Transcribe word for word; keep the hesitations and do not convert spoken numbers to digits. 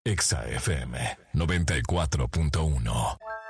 Exa F M noventa y cuatro punto uno.